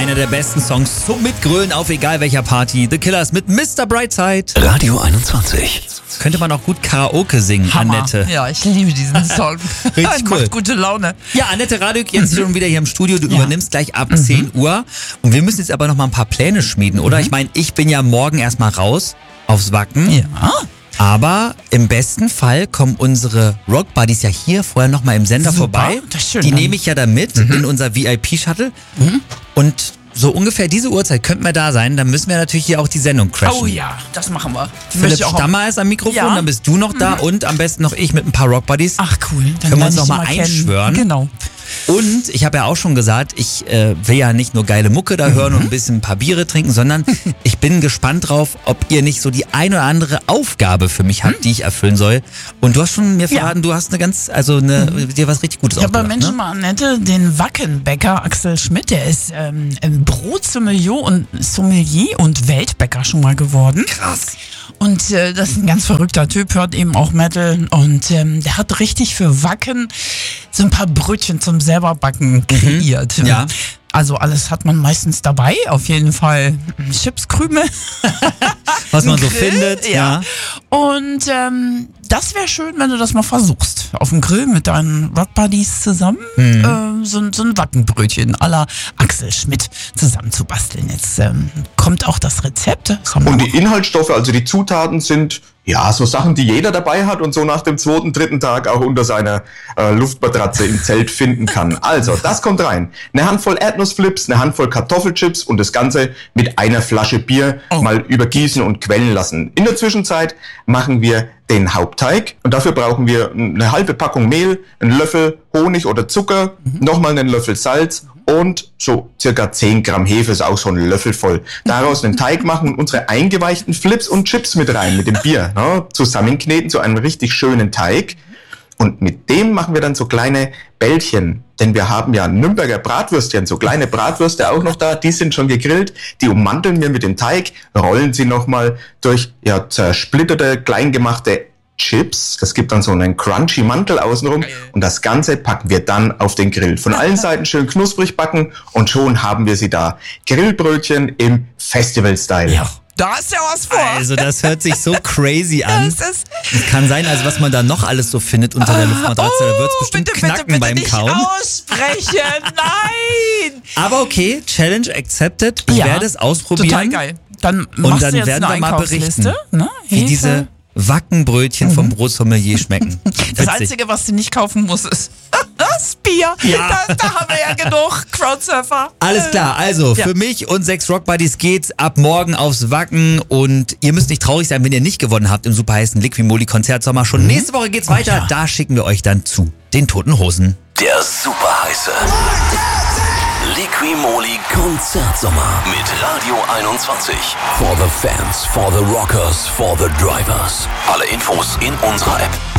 Einer der besten Songs zum Mitgrölen auf egal welcher Party. The Killers mit Mr. Brightside. Radio 21. Könnte man auch gut Karaoke singen, Hammer. Annette. Ja, ich liebe diesen Song. Richtig cool. Macht gute Laune. Ja, Annette Radük, jetzt schon wieder hier im Studio. Du übernimmst gleich ab 10 Uhr. Und wir müssen jetzt aber noch mal ein paar Pläne schmieden, oder? Ich meine, ich bin ja morgen erstmal raus aufs Wacken. Ja. Aber im besten Fall kommen unsere Rock-Buddies ja hier vorher nochmal im Sender Super, vorbei. das ist schön Die dann. nehme ich ja da mit in unser VIP-Shuttle. Und so ungefähr diese Uhrzeit könnten wir da sein. Dann müssen wir natürlich hier auch die Sendung crashen. Oh ja, das machen wir. Philipp Stammer ist am Mikrofon, Ja. dann bist du noch da und am besten noch ich mit ein paar Rock-Buddies. Ach cool. Dann Können wir uns lerne ich noch mal die kennen. einschwören? Genau. Und ich habe ja auch schon gesagt, ich will ja nicht nur geile Mucke da hören und ein bisschen ein paar Biere trinken, sondern ich bin gespannt drauf, ob ihr nicht so die ein oder andere Aufgabe für mich habt, die ich erfüllen soll. Und du hast schon mir verraten, du hast dir was richtig Gutes Ich habe bei ausgedacht, Menschen mal Annette den Wackenbäcker Axel Schmidt, der ist Brotsommelier und Weltbäcker schon mal geworden. Krass. Und das ist ein ganz verrückter Typ, hört eben auch Metal und der hat richtig für Wacken so ein paar Brötchen zum selber backen kreiert. Ja. Also alles hat man meistens dabei, auf jeden Fall Chipskrümel. Was man so Grill, findet, ja. Und das wäre schön, wenn du das mal versuchst. Auf dem Grill mit deinen Rock-Buddies zusammen so ein Wackenbrötchen à la Axel Schmidt zusammen zu basteln. Jetzt kommt auch das Rezept. Das haben wir Und noch. die Inhaltsstoffe, also die Zutaten sind ja so Sachen, die jeder dabei hat und so nach dem 2., 3. Tag auch unter seiner Luftmatratze im Zelt finden kann. Also, das kommt rein. Eine Handvoll Erdnussflips, eine Handvoll Kartoffelchips und das Ganze mit einer Flasche Bier mal übergießen und quellen lassen. In der Zwischenzeit machen wir den Hauptteig und dafür brauchen wir eine halbe Packung Mehl, einen Löffel Honig oder Zucker, nochmal einen Löffel Salz und so circa 10 Gramm Hefe, ist auch so ein Löffel voll. Daraus einen Teig machen und unsere eingeweichten Flips und Chips mit rein, mit dem Bier, ne? Zusammenkneten zu einem richtig schönen Teig. Und mit dem machen wir dann so kleine Bällchen, denn wir haben ja Nürnberger Bratwürstchen, so kleine Bratwürste auch noch da, die sind schon gegrillt, die ummanteln wir mit dem Teig, rollen sie nochmal durch zersplitterte, kleingemachte Chips, das gibt dann so einen crunchy Mantel außenrum und das Ganze packen wir dann auf den Grill. Von allen Seiten schön knusprig backen und schon haben wir sie da. Grillbrötchen im Festival-Style. Ja, da ist ja was vor. Also das hört sich so crazy an. Es Kann sein, also was man da noch alles so findet unter der Luftmatratze, da wird es bestimmt knacken bitte beim nicht Kauen. aussprechen, nein! Aber okay, Challenge accepted. Ich Ja, werde es ausprobieren. Total geil. Dann Und machst dann du jetzt werden eine wir mal berichten, Einkaufsliste, ne? wie Hefe. diese Wackenbrötchen vom Brotsommelier schmecken. Das Witzig. Einzige, was du nicht kaufen musst, ist das Bier. Ja. Da haben wir ja genug Crowdsurfer. Alles klar, also Ja. für mich und 6 Rock-Buddies geht's ab morgen aufs Wacken und ihr müsst nicht traurig sein, wenn ihr nicht gewonnen habt im superheißen Liquimoli-Konzertsommer. Schon nächste Woche geht's weiter, ja. da schicken wir euch dann zu den Toten Hosen. Der superheiße Liquimoli Konzertsommer mit Radio 21. For the fans, for the rockers, for the drivers. Alle Infos in unserer App.